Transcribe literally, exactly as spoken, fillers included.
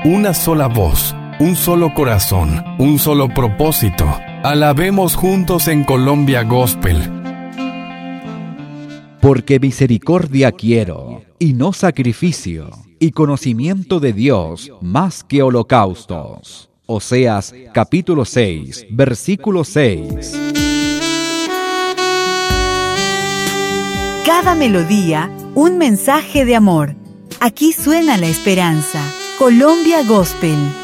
una sola voz, un solo corazón, un solo propósito. Alabemos juntos en Colombia Gospel. Porque misericordia quiero, y no sacrificio, y conocimiento de Dios más que holocaustos. Oseas capítulo seis, versículo seis. Cada melodía, un mensaje de amor. Aquí suena la esperanza. Colombia Gospel.